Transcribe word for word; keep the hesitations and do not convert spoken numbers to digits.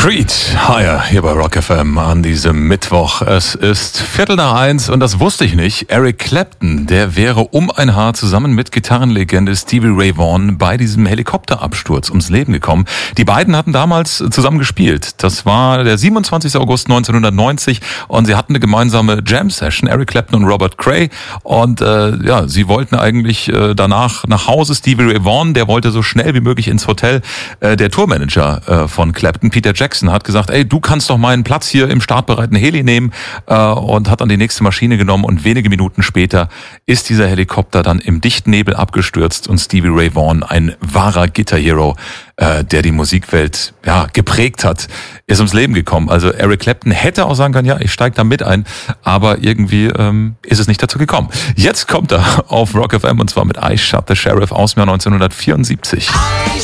Creed, Higher, hier bei Rock F M an diesem Mittwoch. Es ist Viertel nach eins und das wusste ich nicht. Eric Clapton, der wäre um ein Haar zusammen mit Gitarrenlegende Stevie Ray Vaughan bei diesem Helikopterabsturz ums Leben gekommen. Die beiden hatten damals zusammen gespielt. Das war der siebenundzwanzigster August neunzehnhundertneunzig und sie hatten eine gemeinsame Jam-Session, Eric Clapton und Robert Cray. Und äh, ja, sie wollten eigentlich äh, danach nach Hause. Stevie Ray Vaughan, der wollte so schnell wie möglich ins Hotel. Äh, der Tourmanager äh, von Clapton, Peter Jackson, hat gesagt, ey, du kannst doch meinen Platz hier im startbereiten Heli nehmen, äh, und hat dann die nächste Maschine genommen und wenige Minuten später ist dieser Helikopter dann im dichten Nebel abgestürzt und Stevie Ray Vaughan, ein wahrer Guitar-Hero, äh, der die Musikwelt ja geprägt hat, ist ums Leben gekommen. Also Eric Clapton hätte auch sagen können, ja, ich steige da mit ein, aber irgendwie ähm, ist es nicht dazu gekommen. Jetzt kommt er auf Rock F M und zwar mit I Shot the Sheriff aus dem Jahr neunzehnhundertvierundsiebzig. I